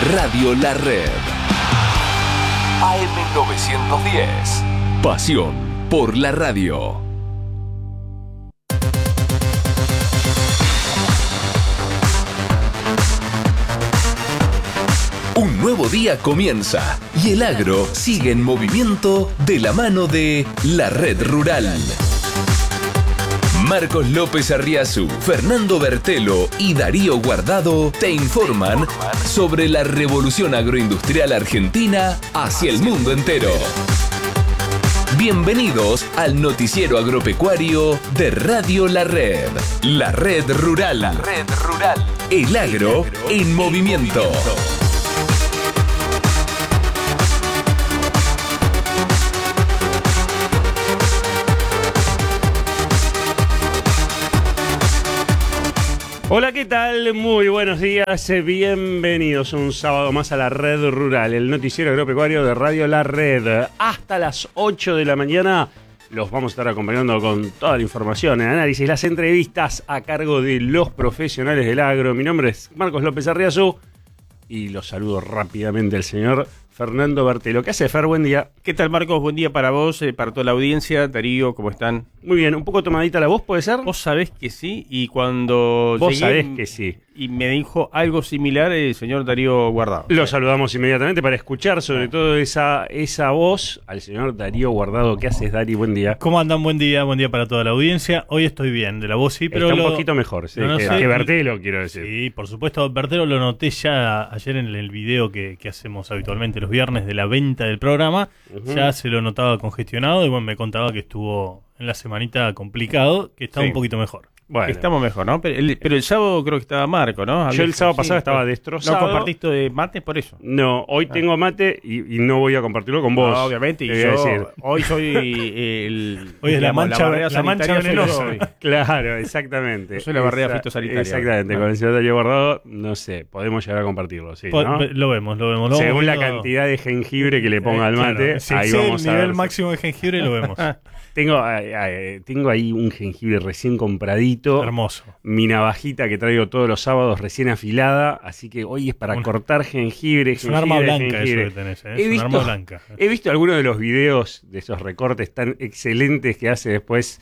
Radio La Red. AM910. Pasión por la radio. Un nuevo día comienza y el agro sigue en movimiento de la mano de La Red Rural. Marcos López Arriazu, Fernando Bertelo y Darío Guardado te informan sobre la revolución agroindustrial argentina hacia el mundo entero. Bienvenidos al noticiero agropecuario de Radio La Red. La Red Rural. La Red Rural. El agro en movimiento. Hola, ¿qué tal? Muy buenos días, bienvenidos un sábado más a La Red Rural, el noticiero agropecuario de Radio La Red. Hasta las 8 de la mañana los vamos a estar acompañando con toda la información, el análisis, las entrevistas a cargo de los profesionales del agro. Mi nombre es Marcos López Arriazu y los saludo rápidamente al señor Fernando Bertelo. ¿Qué hace, Fer? Buen día. ¿Qué tal, Marcos? Buen día para vos, para toda la audiencia. Darío, ¿cómo están? Muy bien, un poco tomadita la voz, ¿puede ser? Vos sabés que sí, y cuando Vos llegué sabés que sí. Y me dijo algo similar el señor Darío Guardado. Lo saludamos inmediatamente para escuchar sobre todo esa voz al señor Darío Guardado. ¿Qué haces, Dari? Buen día. ¿Cómo andan? Buen día para toda la audiencia. Hoy estoy bien, de la voz sí, pero... Está un poquito mejor, sí, que Bertelo, quiero decir. Sí, por supuesto, Bertelo lo noté ya ayer en el video que hacemos habitualmente los viernes de la venta del programa. Ya se lo notaba congestionado y bueno, me contaba que estuvo en la semanita complicado, que está un poquito mejor. Bueno, estamos mejor, ¿no? Pero el sábado creo que estaba Marco, ¿no? Yo el sábado pasado estaba destrozado. ¿No compartiste de mate por eso? No, hoy tengo mate y no voy a compartirlo con vos. No, obviamente, y yo hoy soy hoy es la mancha venenosa. Claro, exactamente. Yo soy la barrera fitosanitaria. Exactamente, con el señor Darío Guardado, no sé, podemos llegar a compartirlo, sí, ¿no? Lo vemos. Según la cantidad de jengibre que le ponga al mate, claro, si ahí vamos el a ver. nivel máximo de jengibre lo vemos. Tengo ahí un jengibre recién compradito. Hermoso. Mi navajita que traigo todos los sábados recién afilada. Así que hoy es para cortar jengibre. Es un arma blanca eso que tenés, ¿eh? Es un arma blanca. He visto algunos de los videos de esos recortes tan excelentes que hace después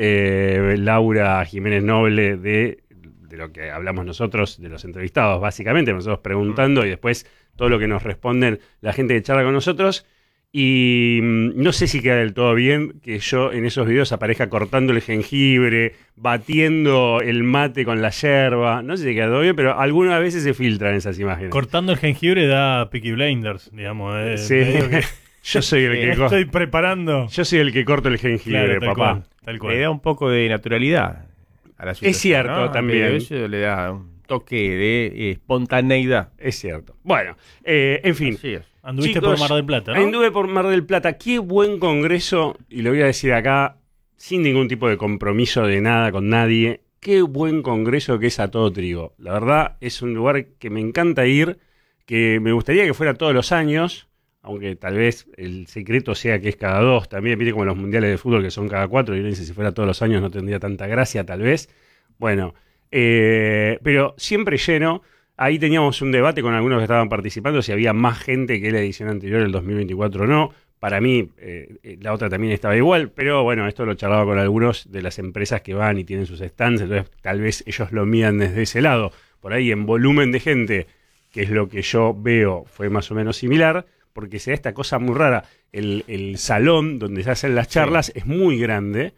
Laura Jiménez Noble de lo que hablamos nosotros, de los entrevistados, básicamente. Nosotros preguntando y después todo lo que nos responden la gente que charla con nosotros. Y no sé si queda del todo bien que yo en esos videos aparezca cortando el jengibre, batiendo el mate con la yerba. No sé si queda todo bien, pero algunas veces se filtran esas imágenes. Cortando el jengibre da Peaky Blinders, digamos. Sí, yo soy el que estoy preparando. Yo soy el que corto el jengibre, claro, papá. Tal cual. Le da un poco de naturalidad a la situación. Es cierto, ¿no? También. Eso le da un toque de espontaneidad. Es cierto. Bueno, en fin. Así es. Anduviste por Mar del Plata, ¿no? Anduve por Mar del Plata. Qué buen congreso, y lo voy a decir acá, sin ningún tipo de compromiso de nada con nadie. Qué buen congreso que es A Todo Trigo. La verdad, es un lugar que me encanta ir, que me gustaría que fuera todos los años, aunque tal vez el secreto sea que es cada 2. También, viste, como los mundiales de fútbol que son cada 4, y uno dice, si fuera todos los años no tendría tanta gracia, tal vez. Bueno, pero siempre lleno. Ahí teníamos un debate con algunos que estaban participando, si había más gente que la edición anterior, el 2024 o no. Para mí, la otra también estaba igual, pero bueno, esto lo charlaba con algunos de las empresas que van y tienen sus stands, entonces tal vez ellos lo midan desde ese lado. Por ahí en volumen de gente, que es lo que yo veo, fue más o menos similar, porque se da esta cosa muy rara. El salón donde se hacen las charlas es muy grande,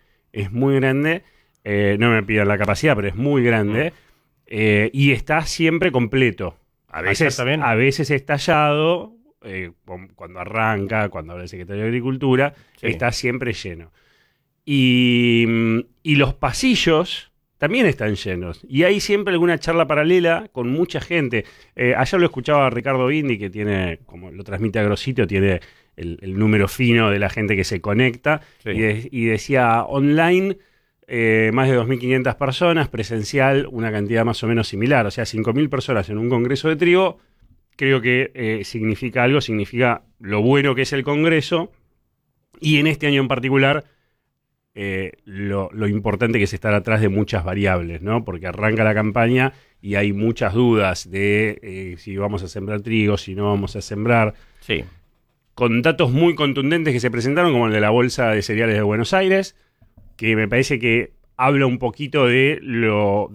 no me pidan la capacidad, pero es muy grande. Y está siempre completo. A veces estallado, cuando arranca, cuando habla el secretario de Agricultura, está siempre lleno. Y los pasillos también están llenos. Y hay siempre alguna charla paralela con mucha gente. Ayer lo escuchaba a Ricardo Bindi, que tiene, como lo transmite Agrositio, tiene el número fino de la gente que se conecta. Sí. Y decía online... más de 2.500 personas, presencial una cantidad más o menos similar, o sea, 5.000 personas en un congreso de trigo, creo que significa algo, significa lo bueno que es el congreso, y en este año en particular, lo importante que es estar atrás de muchas variables, ¿no? Porque arranca la campaña y hay muchas dudas de si vamos a sembrar trigo, si no vamos a sembrar. Sí. Con datos muy contundentes que se presentaron, como el de la Bolsa de Cereales de Buenos Aires, que me parece que habla un poquito del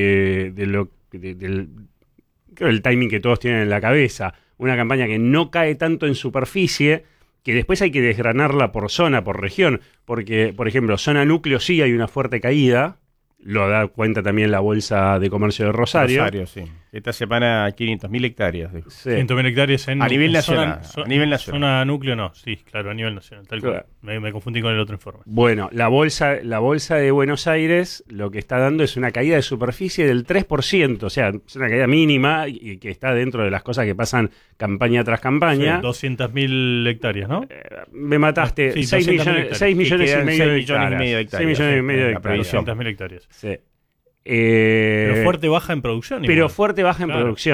timing que todos tienen en la cabeza. Una campaña que no cae tanto en superficie, que después hay que desgranarla por zona, por región, porque, por ejemplo, zona núcleo sí hay una fuerte caída, lo da cuenta también la Bolsa de Comercio de Rosario. Rosario, sí. Esta semana 500.000 hectáreas. Dijo. Sí. 100.000 hectáreas A nivel nacional. Zona, A nivel nacional. Zona núcleo no, sí, claro, a nivel nacional. Tal Claro. cual. Me confundí con el otro informe. Bueno, la bolsa de Buenos Aires lo que está dando es una caída de superficie del 3%, o sea, es una caída mínima y que está dentro de las cosas que pasan campaña tras campaña. Sí, 200.000 hectáreas, ¿no? Me mataste, Sí, 6 millones, 6 millones y quedan medio 6 de millones y hectáreas. medio de 6 hectáreas, millones y sí, medio de la hectáreas. previsión. 200.000 hectáreas. Sí. Pero fuerte baja en producción. Pero igual. fuerte baja en Claro. producción.